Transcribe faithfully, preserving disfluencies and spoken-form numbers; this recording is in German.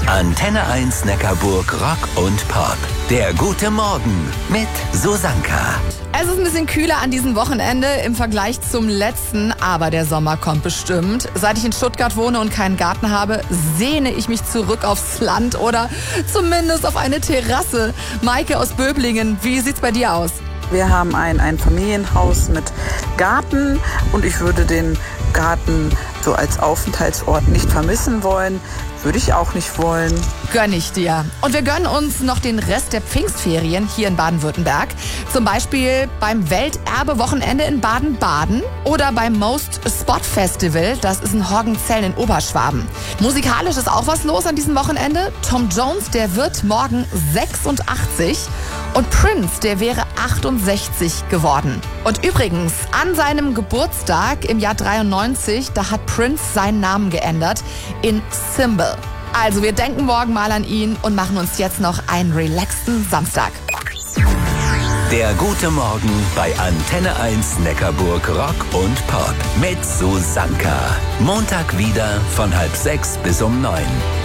Antenne eins Neckarburg Rock und Pop. Der gute Morgen mit Susanka. Es ist ein bisschen kühler an diesem Wochenende im Vergleich zum letzten, aber der Sommer kommt bestimmt. Seit ich in Stuttgart wohne und keinen Garten habe, sehne ich mich zurück aufs Land oder zumindest auf eine Terrasse. Maike aus Böblingen, wie sieht's bei dir aus? Wir haben ein, ein Familienhaus mit Garten und ich würde den Garten so als Aufenthaltsort nicht vermissen wollen. Würde ich auch nicht wollen. Gönn ich dir. Und wir gönnen uns noch den Rest der Pfingstferien hier in Baden-Württemberg. Zum Beispiel beim Welterbe-Wochenende in Baden-Baden oder beim Most Spot Festival. Das ist in Horgenzell in Oberschwaben. Musikalisch ist auch was los an diesem Wochenende. Tom Jones, der wird morgen sechsundachtzig. Und Prince, der wäre achtundsechzig geworden. Und übrigens, an seinem Geburtstag im Jahr dreiundneunzig, da hat Prince seinen Namen geändert in Symbol. Also wir denken morgen mal an ihn und machen uns jetzt noch einen relaxten Samstag. Der gute Morgen bei Antenne eins Neckarburg Rock und Pop mit Susanka. Montag wieder von halb sechs bis um neun.